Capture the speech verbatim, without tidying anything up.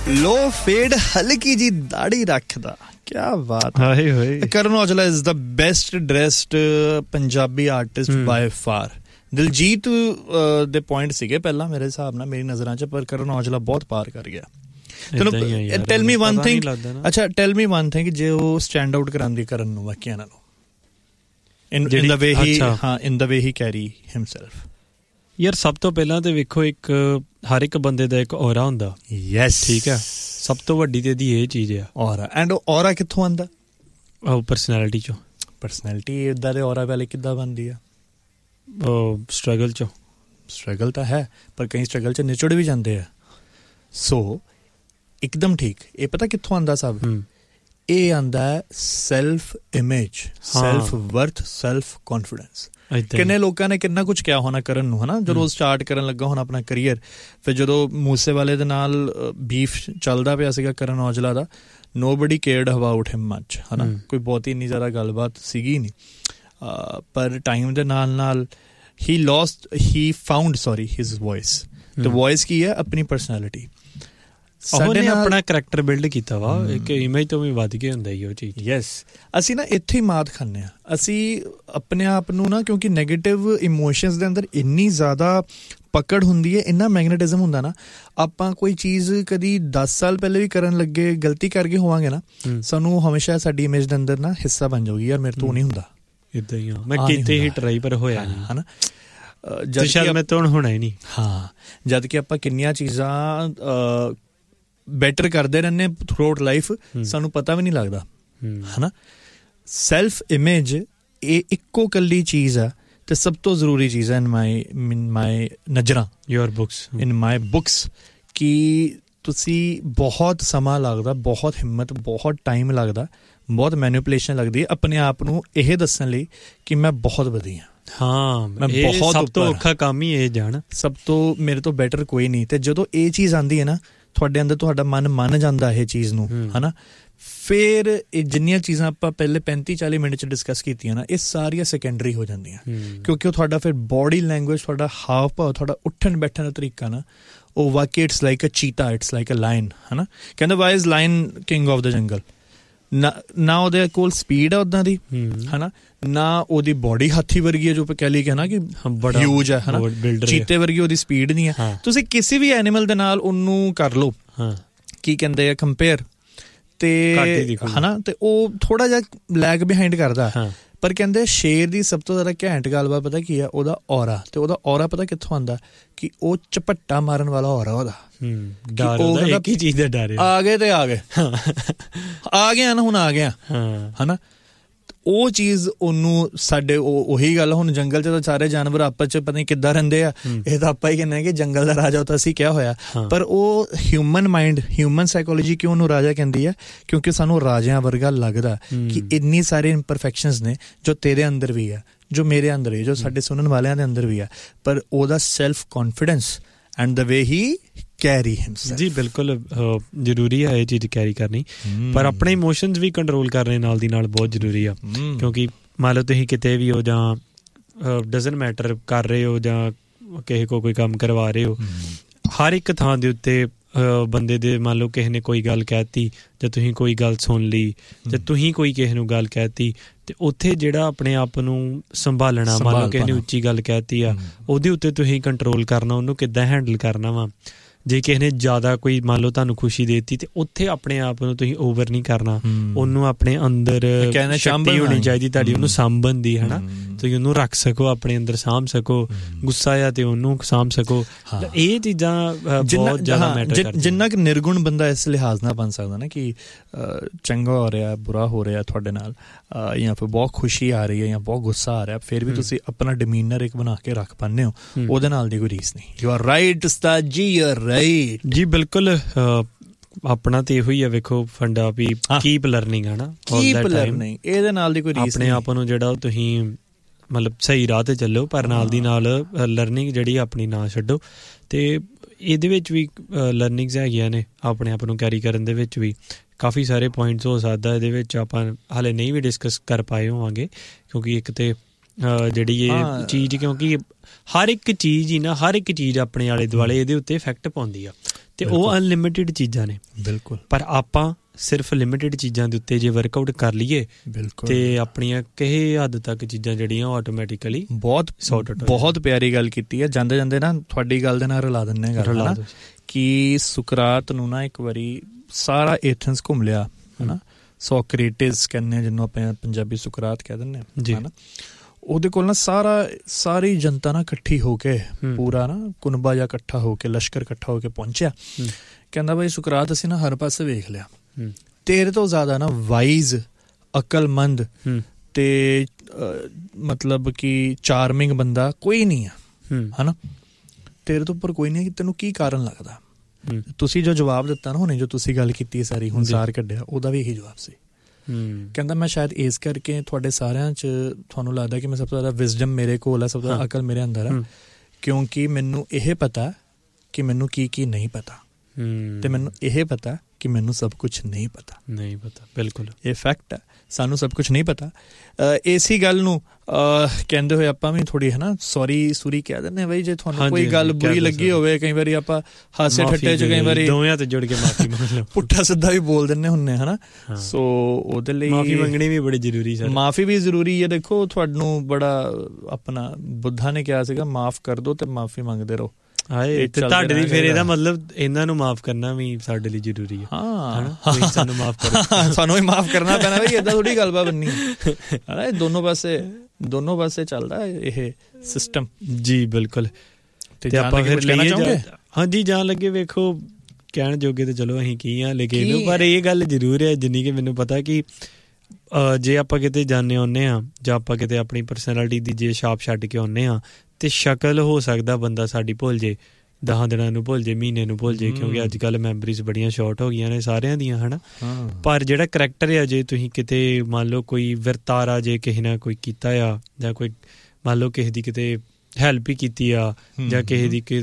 लो fade हल्की जी दाढ़ी रखदा, क्या बात है। Karan Aujla is the best dressed Punjabi artist by far. Diljit they point सीगे पहला मेरे हिसाब नाल मेरी नज़रां च, पर करण औजला बहुत पार कर गया। टेल मी वन थिंग, अच्छा टेल मी वन थिंग, जे वो स्टैंड आउट करांदी करण नूं बाकियां नालों इन द वे ही, हां in the way he carry himself. यार सब तो पहला तो वेखो, एक हर एक बंदे दा एक औरा हुंदा। यस, ठीक है, सब तो वड्डी ते दी ये चीज़ है औरा। एंड औरा कित्थों आंदा? ਉਹ ਪਰਸਨੈਲਿਟੀ ਚੋਂ। ਪਰਸਨੈਲਿਟੀ ਇੱਦਾਂ ਦੇ ਔਰਾ ਵਾਲੇ ਕਿੱਦਾਂ ਬਣਦੀ ਆ? ਉਹ ਸਟਰਗਲ ਚੋਂ। ਸਟਰਗਲ ਤਾਂ ਹੈ, ਪਰ ਕਈ ਸਟਰਗਲ ਚ ਨਿਚੜ ਵੀ ਜਾਂਦੇ ਆ। ਸੋ ਇੱਕਦਮ ਠੀਕ। ਇਹ ਪਤਾ ਕਿੱਥੋਂ ਆਂਦਾ ਸਭ? ਇਹ ਆਂਦਾ self image, self worth, self confidence. ਕਿੰਨੇ ਲੋਕਾਂ ਨੇ ਕਿੰਨਾ ਕੁਛ ਕਿਹਾ ਹੋਣਾ ਕਰਨ ਨੂੰ, ਹਨਾ, ਜਦੋਂ ਸਟਾਰਟ ਕਰਨ ਲੱਗਾ ਹੋਣਾ ਆਪਣਾ ਕਰੀਅਰ। ਫਿਰ ਜਦੋਂ ਮੂਸੇ ਵਾਲੇ ਦੇ ਨਾਲ ਬੀਫ ਚੱਲਦਾ ਪਿਆ ਸੀਗਾ ਕਰਨ ਔਜਲਾ ਦਾ, nobody cared about him much, ਹਨਾ, ਕੋਈ ਬਹੁਤੀ ਇੰਨੀ ਜ਼ਿਆਦਾ ਗੱਲਬਾਤ ਸੀਗੀ ਨਹੀਂ। ਪਰ ਟਾਈਮ ਦੇ ਨਾਲ ਨਾਲ he lost, he found sorry his voice। ਤੇ ਵੌਇਸ ਕੀ ਹੈ? ਆਪਣੀ ਪਰਸਨੈਲਿਟੀ। ਉਹਨੇ ਆਪਣਾ ਕਰੈਕਟਰ ਬਿਲਡ ਕੀਤਾ ਵਾ, ਇੱਕ ਇਮੇਜ ਤੋਂ ਵੀ ਵੱਧ ਕੇ ਹੁੰਦਾ ਹੀ ਉਹ ਚੀਜ਼। ਯੈਸ, ਅਸੀਂ ਨਾ ਇੱਥੇ ਹੀ ਮਾਤ ਖਾਂਦੇ ਹਾਂ। ਅਸੀਂ ਆਪਣੇ ਆਪ ਨੂੰ ਨਾ, ਕਿਉਂਕਿ ਨੈਗੇਟਿਵ ਇਮੋਸ਼ਨਸ ਦੇ ਅੰਦਰ ਇੰਨੀ ਜ਼ਿਆਦਾ ਪਕੜ ਹੁੰਦੀ ਹੈ, ਇੰਨਾ ਮੈਗਨੇਟਿਜ਼ਮ ਹੁੰਦਾ ਨਾ, ਆਪਾਂ ਕੋਈ ਚੀਜ਼ ਕਦੀ ਦਸ ਸਾਲ ਪਹਿਲੇ ਵੀ ਕਰਨ ਲੱਗੇ ਗਲਤੀ ਕਰਕੇ ਹੋਵਾਂਗੇ ਨਾ, ਸਾਨੂੰ ਹਮੇਸ਼ਾ ਸਾਡੀ ਇਮੇਜ ਦੇ ਅੰਦਰ ਨਾ ਹਿੱਸਾ ਬਣ ਜਾਊਗੀ, ਯਾਰ ਮੇਰੇ ਤੋਂ ਨਹੀਂ ਹੁੰਦਾ। ਇੱਦਾਂ ਹੀ ਆ, ਮੈਂ ਕਿਤੇ ਹੀ ਟਰਾਈ ਪਰ ਹੋਇਆ ਨਹੀਂ, ਹਨਾ, ਜਦ ਮੈਂ ਤੋਂ ਹੋਣਾ ਹੀ ਨਹੀਂ। ਹਾਂ, ਜਦ ਕਿ ਆਪਾਂ ਕਿੰਨੀਆਂ ਚੀਜ਼ਾਂ ਬੈਟਰ ਕਰਦੇ ਰਹਿੰਦੇ ਥਰੂਆਊਟ ਲਾਈਫ, ਸਾਨੂੰ ਪਤਾ ਵੀ ਨਹੀਂ ਲੱਗਦਾ, ਹਨਾ। ਸੈਲਫ ਇਮੇਜ ਇਹ ਇੱਕੋ ਕੱਲੀ ਚੀਜ਼ ਆ ਤੇ ਸਭ ਤੋਂ ਜ਼ਰੂਰੀ ਚੀਜ਼ ਹੈ ਇਨ ਮਾਈ ਮਾਈ ਨਜ਼ਰਾਂ, your books, in my books, ਕਿ ਤੁਸੀਂ ਬਹੁਤ ਸਮਾਂ ਲੱਗਦਾ, ਬਹੁਤ ਹਿੰਮਤ, ਬਹੁਤ ਟਾਈਮ ਲੱਗਦਾ, ਬਹੁਤ ਮੈਨੀਪੂਲੇਸ਼ਨ ਲੱਗਦੀ ਹੈ ਆਪਣੇ ਆਪ ਨੂੰ ਇਹ ਦੱਸਣ ਲਈ ਕਿ ਮੈਂ ਬਹੁਤ ਵਧੀਆ। ਹਾਂ, ਮੈਂ ਬਹੁਤ ਸਭ ਤੋਂ ਔਖਾ ਕੰਮ ਹੀ ਇਹ ਜਾਣ, ਸਭ ਤੋਂ ਮੇਰੇ ਤੋਂ ਬੈਟਰ ਕੋਈ ਨਹੀਂ। ਤੇ ਜਦੋਂ ਇਹ ਚੀਜ਼ ਆਉਂਦੀ ਹੈ ਨਾ ਤੁਹਾਡੇ ਅੰਦਰ, ਤੁਹਾਡਾ ਮਨ ਮੰਨ ਜਾਂਦਾ ਇਹ ਚੀਜ਼ ਨੂੰ, ਹਨਾ, ਫਿਰ ਇਹ ਜਿੰਨੀਆਂ ਚੀਜ਼ਾਂ ਆਪਾਂ ਪਹਿਲੇ ਪੈਂਤੀ ਚਾਲੀ ਮਿੰਟ 'ਚ ਡਿਸਕਸ ਕੀਤੀਆਂ ਨਾ, ਇਹ ਸਾਰੀਆਂ ਸੈਕੰਡਰੀ ਹੋ ਜਾਂਦੀਆਂ, ਕਿਉਂਕਿ ਉਹ ਤੁਹਾਡਾ ਫਿਰ ਬੋਡੀ ਲੈਂਗੁਏਜ, ਤੁਹਾਡਾ ਹਾਵ ਭਾਵ, ਤੁਹਾਡਾ ਉੱਠਣ ਬੈਠਣ ਦਾ ਤਰੀਕਾ ਨਾ, ਉਹ ਵਾਕਈ it's like a ਚੀਤਾ, it's like a line, ਹਨਾ। ਕਹਿੰਦੇ Y is line king of the ਜੰਗਲ? ਨਾ ਨਾ ਉਹਦੇ ਕੋਲ ਸਪੀਡ ਆ ਉੱਦਾਂ ਦੀ, ਹਨਾ, ਨਾ ਉਹਦੀ ਬੋਡੀ ਹਾਥੀ ਵਰਗੀ ਹੈ ਜੋ ਕਹਿ ਲਈ ਕਿ ਹਨਾ ਕਿ ਹਿਊਜ ਹੈ, ਹਨਾ, ਚੀਤੇ ਵਰਗੀ ਉਹਦੀ ਸਪੀਡ ਨਹੀਂ ਹੈ। ਤੁਸੀਂ ਕਿਸੇ ਵੀ ਐਨੀਮਲ ਦੇ ਨਾਲ ਉਹਨੂੰ ਕਰ ਲਓ, ਕੀ ਕਹਿੰਦੇ ਆ, ਕੰਪੇਅਰ, ਤੇ ਹਨਾ, ਤੇ ਉਹ ਥੋੜਾ ਜਿਹਾ ਲੈਗ ਬਿਹਾਈਂਡ ਕਰਦਾ। ਪਰ ਕਹਿੰਦੇ ਸ਼ੇਰ ਦੀ ਸਭ ਤੋਂ ਜ਼ਿਆਦਾ ਘੈਂਟ ਗੱਲਬਾਤ ਪਤਾ ਕੀ ਆ? ਉਹਦਾ ਔਰਾ। ਤੇ ਉਹਦਾ ਔਰਾ ਪਤਾ ਕਿੱਥੋਂ ਆਉਂਦਾ? ਕਿ ਉਹ ਝਪੱਟਾ ਮਾਰਨ ਵਾਲਾ ਔਰਾ ਉਹਦਾ। ਇੱਕ ਹੀ ਚੀਜ਼ ਦਾ ਡਰ, ਆ ਗਏ ਤੇ ਆ ਗਏ, ਆ ਗਿਆ ਨਾ, ਹੁਣ ਆ ਗਿਆ, ਹਨਾ। ਉਹ ਚੀਜ਼ ਉਹਨੂੰ ਸਾਡੇ ਉਹੀ ਗੱਲ, ਹੁਣ ਜੰਗਲ 'ਚ ਤਾਂ ਸਾਰੇ ਜਾਨਵਰ ਆਪਸ 'ਚ ਪਤਾ ਨਹੀਂ ਕਿੱਦਾਂ ਰਹਿੰਦੇ ਆ, ਇਹ ਤਾਂ ਆਪਾਂ ਹੀ ਕਹਿੰਦੇ ਕਿ ਜੰਗਲ ਦਾ ਰਾਜਾ ਤਾਂ ਅਸੀਂ ਕਿਹਾ ਹੋਇਆ, ਪਰ ਉਹ ਹਿਊਮਨ ਮਾਈਂਡ, ਹਿਊਮਨ ਸਾਈਕੋਲੋਜੀ ਕਿਉਂ ਉਹਨੂੰ ਰਾਜਾ ਕਹਿੰਦੀ ਹੈ? ਕਿਉਂਕਿ ਸਾਨੂੰ ਰਾਜਿਆਂ ਵਰਗਾ ਲੱਗਦਾ ਕਿ ਇੰਨੀ ਸਾਰੇ ਇੰਪਰਫੈਕਸ਼ਨਸ ਨੇ ਜੋ ਤੇਰੇ ਅੰਦਰ ਵੀ ਆ, ਜੋ ਮੇਰੇ ਅੰਦਰ ਵੀ, ਜੋ ਸਾਡੇ ਸੁਣਨ ਵਾਲਿਆਂ ਦੇ ਅੰਦਰ ਵੀ ਆ, ਪਰ ਉਹਦਾ self confidence and the way he carry himself. ਜੀ ਬਿਲਕੁਲ ਜ਼ਰੂਰੀ ਹੈ ਇਹ ਚੀਜ਼ ਕੈਰੀ ਕਰਨੀ, ਪਰ ਆਪਣੇ ਇਮੋਸ਼ਨਸ ਵੀ ਕੰਟਰੋਲ ਕਰਨੇ ਨਾਲ ਦੀ ਨਾਲ ਬਹੁਤ ਜ਼ਰੂਰੀ ਆ। ਕਿਉਂਕਿ ਮੰਨ ਲਓ ਤੁਸੀਂ ਕਿਤੇ ਵੀ ਹੋ, ਜਾਂ ਡਜ਼ਨਟ ਮੈਟਰ ਕਰ ਰਹੇ ਹੋ, ਜਾਂ ਕਿਸੇ ਕੋ ਕੋਈ ਕੰਮ ਕਰਵਾ ਰਹੇ ਹੋ, ਹਰ ਇੱਕ ਥਾਂ ਦੇ ਉੱਤੇ ਬੰਦੇ ਦੇ ਮੰਨ ਲਓ ਕਿਸੇ ਨੇ ਕੋਈ ਗੱਲ ਕਹਿਤੀ, ਜਾਂ ਤੁਸੀਂ ਕੋਈ ਗੱਲ ਸੁਣ ਲਈ, ਜਾਂ ਤੁਸੀਂ ਕੋਈ ਕਿਸੇ ਨੂੰ ਗੱਲ ਕਹਿਤੀ, ਤੇ ਉੱਥੇ ਜਿਹੜਾ ਆਪਣੇ ਆਪ ਨੂੰ ਸੰਭਾਲਣਾ, ਮੰਨ ਲਓ ਕਿਸੇ ਨੇ ਉੱਚੀ ਗੱਲ ਕਹਿਤੀ ਆ, ਉਹਦੇ ਉੱਤੇ ਤੁਸੀਂ ਕੰਟਰੋਲ ਕਰਨਾ, ਉਹਨੂੰ ਕਿੱਦਾਂ ਹੈਂਡਲ ਕਰਨਾ ਵਾ। ਜੇ ਕਿਸੇ ਨੇ ਜ਼ਿਆਦਾ ਕੋਈ ਮੰਨ ਲਓ ਤੁਹਾਨੂੰ ਖੁਸ਼ੀ ਦੇ ਦਿੱਤੀ, ਤੇ ਉੱਥੇ ਆਪਣੇ ਆਪ ਨੂੰ ਤੁਸੀਂ ਓਵਰ ਨਹੀਂ ਕਰਨਾ, ਉਹਨੂੰ ਆਪਣੇ ਅੰਦਰ ਸ਼ਕਤੀ ਹੋਣੀ ਚਾਹੀਦੀ ਤੁਹਾਡੀ ਉਹਨੂੰ ਸਾਂਭਣ ਦੀ, ਹਨਾ, ਤੁਸੀਂ ਉਹਨੂੰ ਰੱਖ ਸਕੋ ਆਪਣੇ ਅੰਦਰ, ਸਾਂਭ ਸਕੋ, ਗੁੱਸਾ ਆ ਤੇ ਉਹਨੂੰ ਸਾਂਭ ਸਕੋ। ਇਹ ਚੀਜ਼ਾਂ ਬਹੁਤ ਜ਼ਿਆਦਾ ਮੈਟਰ ਕਰਦੀਆਂ। ਜਿੰਨਾ ਕਿ ਨਿਰਗੁਣ ਬੰਦਾ ਇਸ ਲਿਹਾਜ਼ ਨਾਲ ਬਣ ਸਕਦਾ ਨਾ ਕਿ ਚੰਗਾ ਹੋ ਰਿਹਾ, ਬੁਰਾ ਹੋ ਰਿਹਾ ਤੁਹਾਡੇ ਨਾਲ, ਜਾਂ ਫਿਰ ਬਹੁਤ ਖੁਸ਼ੀ ਆ ਰਹੀ ਹੈ ਜਾਂ ਬਹੁਤ ਗੁੱਸਾ ਆ ਰਿਹਾ, ਫਿਰ ਵੀ ਤੁਸੀਂ ਆਪਣਾ ਡਿਮੀਨਰ ਇੱਕ ਬਣਾ ਕੇ ਰੱਖ ਪਾਉਂਦੇ ਹੋ, ਉਹਦੇ ਨਾਲ ਦੀ ਕੋਈ ਰੀਸ ਨਹੀਂ। ਯੂ ਆਰ ਰਾਈਟ ਉਸਤਾਦ ਜੀ, ਯੂ ਆਰ ਰਾਈਟ ਜੀ, ਬਿਲਕੁਲ। ਆਪਣਾ ਤੇ ਇਹੋ ਹੀ ਆ, ਵੇਖੋ ਫੰਡਾ ਵੀ ਕੀਪ ਲਰਨਿੰਗ, ਹਨਾ, ਕੀਪ ਲਰਨਿੰਗ, ਇਹਦੇ ਨਾਲ ਦੀ ਕੋਈ ਰੀਸ ਆਪਣੇ ਆਪ ਨੂੰ ਜਿਹੜਾ ਤੁਸੀਂ ਮਤਲਬ ਸਹੀ ਰਾਹ ਤੇ ਚੱਲੋ, ਪਰ ਨਾਲ ਦੀ ਨਾਲ ਲਰਨਿੰਗ ਜਿਹੜੀ ਆਪਣੀ ਨਾ ਛੱਡੋ। ਤੇ ਇਹਦੇ ਵਿੱਚ ਵੀ ਲਰਨਿੰਗਸ ਹੈਗੀਆਂ ਨੇ ਆਪਣੇ ਆਪ ਨੂੰ ਕੈਰੀ ਕਰਨ ਦੇ ਵਿੱਚ ਵੀ ਕਾਫੀ ਸਾਰੇ ਪੁਆਇੰਟਸ ਹੋ ਸਕਦਾ। ਇਹਦੇ ਵਿੱਚ ਆਪਾਂ ਹਾਲੇ ਨਹੀਂ ਵੀ ਡਿਸਕਸ ਕਰ ਪਾਏ ਹੋਵਾਂਗੇ, ਕਿਉਂਕਿ ਇੱਕ ਤੇ ਜਿਹੜੀ ਇਹ ਚੀਜ਼, ਕਿਉਂਕਿ ਹਰ ਇੱਕ ਚੀਜ਼ ਹੀ ਨਾ, ਹਰ ਇੱਕ ਚੀਜ਼ ਆਪਣੇ ਆਲੇ ਦੁਆਲੇ ਇਹਦੇ ਉੱਤੇ ਇਫੈਕਟ ਪਾਉਂਦੀ ਆ, ਤੇ ਉਹ ਅਨਲਿਮਿਟਿਡ ਚੀਜ਼ਾਂ ਨੇ। ਬਿਲਕੁਲ। ਪਰ ਆਪਾਂ ਸਿਰਫ ਲਿਮਿਟਿਡ ਚੀਜ਼ਾਂ ਦੇ ਉੱਤੇ ਜੇ ਵਰਕਆਊਟ ਕਰ ਲਈਏ ਬਿਲਕੁਲ ਤੇ ਆਪਣੀਆਂ ਕਿਸੇ ਹੱਦ ਤੱਕ ਚੀਜ਼ਾਂ ਜਿਹੜੀਆਂ ਉਹ ਆਟੋਮੈਟਿਕਲੀ ਬਹੁਤ ਬਹੁਤ ਪਿਆਰੀ ਗੱਲ ਕੀਤੀ ਹੈ। ਜਾਂਦੇ ਜਾਂਦੇ ਨਾ ਤੁਹਾਡੀ ਗੱਲ ਦੇ ਨਾਲ ਰਲਾ ਦਿੰਦੇ ਗੱਲ ਕਿ ਸੁਕਰਾਤ ਨੂੰ ਨਾ ਇੱਕ ਵਾਰੀ ਸਾਰਾ ਏਥਨਸ ਘੁੰਮ ਲਿਆ ਹੈ ਨਾ, ਸੋਕਰੇਟਿਸ ਕਹਿੰਦੇ ਹਾਂ ਜਿਹਨੂੰ ਆਪਾਂ ਪੰਜਾਬੀ ਸੁਕਰਾਤ ਕਹਿ ਦਿੰਦੇ ਹਾਂ ਹੈ ਨਾ। ਉਹਦੇ ਕੋਲ ਨਾ ਸਾਰਾ ਸਾਰੀ ਜਨਤਾ ਨਾ ਇਕੱਠੀ ਹੋ ਕੇ ਪੂਰਾ ਨਾ ਕੁਨਬਾ ਜਿਹਾ ਇਕੱਠਾ ਹੋ ਕੇ ਲਸ਼ਕਰ ਇਕੱਠਾ ਹੋ ਕੇ ਪਹੁੰਚਿਆ। ਕਹਿੰਦਾ ਬਈ ਸੁਕਰਾਤ ਅਸੀਂ ਨਾ ਹਰ ਪਾਸੇ ਵੇਖ ਲਿਆ, ਤੇਰੇ ਤੋਂ ਜ਼ਿਆਦਾ ਨਾ ਵਾਈਜ਼ ਅਕਲਮੰਦ ਤੇ ਮਤਲਬ ਕਿ ਚਾਰਮਿੰਗ ਬੰਦਾ ਕੋਈ ਨਹੀਂ ਆ ਹੈ ਨਾ, ਤੇਰੇ ਤੋਂ ਉੱਪਰ ਕੋਈ ਨਹੀਂ ਕਿ ਤੈਨੂੰ ਕੀ ਕਾਰਨ ਲੱਗਦਾ। ਤੁਸੀਂ ਜੋ ਜਵਾਬ ਦਿੱਤਾ ਨਾ ਹੁਣੇ, ਜੋ ਤੁਸੀਂ ਗੱਲ ਕੀਤੀ ਸਾਰੀ ਹੁਣ ਸਾਰ ਕੱਢਿਆ, ਉਹਦਾ ਵੀ ਇਹੀ ਜਵਾਬ ਸੀ। ਕਹਿੰਦਾ ਮੈਂ ਸ਼ਾਇਦ ਇਸ ਕਰਕੇ ਤੁਹਾਡੇ ਸਾਰਿਆਂ 'ਚ ਤੁਹਾਨੂੰ ਲੱਗਦਾ ਕਿ ਮੈਂ ਸਭ ਤੋਂ ਜ਼ਿਆਦਾ ਵਿਜ਼ਡਮ ਮੇਰੇ ਕੋਲ ਆ, ਸਭ ਤੋਂ ਜ਼ਿਆਦਾ ਅਕਲ ਮੇਰੇ ਅੰਦਰ ਆ, ਕਿਉਂਕਿ ਮੈਨੂੰ ਇਹ ਪਤਾ ਕਿ ਮੈਨੂੰ ਕੀ ਕੀ ਨਹੀਂ ਪਤਾ ਤੇ ਮੈਨੂੰ ਇਹ ਪਤਾ ਕਿ ਮੈਨੂੰ ਸਭ ਕੁਛ ਨਹੀਂ ਪਤਾ ਨਹੀਂ ਪਤਾ ਬਿਲਕੁਲ ਇਹ ਫੈਕਟ ਹੈ, ਸਾਨੂੰ ਸਭ ਕੁਛ ਨਹੀਂ ਪਤਾ। ਇਸੀ ਗੱਲ ਨੂੰ ਕਹਿੰਦੇ ਹੋਏ ਆਪਾਂ ਵੀ ਥੋੜ੍ਹੀ ਹੈ ਨਾ ਸੌਰੀ ਸੂਰੀ ਕਹਿ ਦਿੰਦੇ ਬਈ ਜੇ ਤੁਹਾਨੂੰ ਕੋਈ ਗੱਲ ਬੁਰੀ ਲੱਗੀ ਹੋਵੇ। ਕਈ ਵਾਰੀ ਆਪਾਂ ਹਾਸੇ ਠੱਟੇ 'ਚ ਕਈ ਵਾਰੀ ਦੋਵੇਂ ਹੱਥ ਜੋੜ ਕੇ ਮਾਫੀ ਮੰਗ ਲਓ, ਪੁੱਠਾ ਸਿੱਧਾ ਵੀ ਬੋਲ ਦਿੰਦੇ ਹੁੰਦੇ ਹੈ ਨਾ। ਸੋ ਉਹਦੇ ਲਈ ਮਾਫੀ ਮੰਗਣੀ ਵੀ ਬੜੀ ਜ਼ਰੂਰੀ ਹੈ, ਮਾਫੀ ਵੀ ਜ਼ਰੂਰੀ ਹੈ। ਦੇਖੋ ਤੁਹਾਨੂੰ ਬੜਾ ਆਪਣਾ ਬੁੱਧਾ ਨੇ ਕਿਹਾ ਸੀਗਾ ਮਾਫ ਕਰ ਦਿਓ ਤੇ ਮਾਫੀ ਮੰਗਦੇ ਰਹੋ। ਹਾਏ ਤੇ ਤੁਹਾਡੇ ਲਈ ਫਿਰ ਇਹਦਾ ਮਤਲਬ ਇਹਨਾਂ ਨੂੰ ਮਾਫ ਕਰਨਾ ਵੀ ਸਾਡੇ ਲਈ ਜ਼ਰੂਰੀ ਹੈ। ਹਾਂ ਸਾਨੂੰ ਮਾਫ ਕਰੋ, ਸਾਨੂੰ ਵੀ ਮਾਫ ਕਰਨਾ ਪੈਣਾ ਬਈ, ਏਦਾਂ ਥੋੜੀ ਗੱਲਬਾਤ ਬਣਨੀ ਹੈ। ਦੋਨੋਂ ਪਾਸੇ ਦੋਨੋਂ ਪਾਸੇ ਚੱਲਦਾ ਇਹ ਸਿਸਟਮ ਜੀ ਬਿਲਕੁਲ। ਤੇ ਆਪਾਂ ਫਿਰ ਲਈਏ ਹਾਂਜੀ ਜਾਣ ਲੱਗੇ ਵੇਖੋ ਕਹਿਣ ਜੋਗੇ ਤੇ ਚਲੋ ਅਸੀਂ ਕੀ ਆ, ਲੇਕਿਨ ਪਰ ਇਹ ਗੱਲ ਜ਼ਰੂਰ ਹੈ ਜਿੰਨੀ ਕਿ ਮੈਨੂੰ ਪਤਾ ਕਿ ਜੇ ਆਪਾਂ ਕਿਤੇ ਜਾਂਦੇ ਆਉਂਦੇ ਹਾਂ ਜਾਂ ਆਪਾਂ ਕਿਤੇ ਆਪਣੀ ਪਰਸਨੈਲਿਟੀ ਦੀ ਜੇ ਛਾਪ ਛੱਡ ਕੇ ਆਉਂਦੇ ਹਾਂ ਤੇ ਸ਼ਕਲ ਹੋ ਸਕਦਾ ਬੰਦਾ ਸਾਡੀ ਭੁੱਲ ਜੇ, ਦਸਾਂ ਦਿਨਾਂ ਨੂੰ ਭੁੱਲ ਜੇ, ਮਹੀਨੇ ਨੂੰ ਭੁੱਲ ਜੇ, ਕਿਉਂਕਿ ਅੱਜ ਕੱਲ੍ਹ ਮੈਮਰੀਜ਼ ਬੜੀਆਂ ਸ਼ਾਰਟ ਹੋ ਗਈਆਂ ਨੇ ਸਾਰਿਆਂ ਦੀਆਂ ਹੈ ਨਾ। ਪਰ ਜਿਹੜਾ ਕਰੈਕਟਰ ਆ ਜੇ ਤੁਸੀਂ ਕਿਤੇ ਮੰਨ ਲਓ ਕੋਈ ਵਰਤਾਰਾ ਜੇ ਕਿਸੇ ਨਾਲ ਕੋਈ ਕੀਤਾ ਆ ਜਾਂ ਕੋਈ ਮੰਨ ਲਓ ਕਿਸੇ ਦੀ ਕਿਤੇ ਹੈਲਪ ਹੀ ਕੀਤੀ ਆ ਜਾਂ ਕਿਸੇ ਦੀ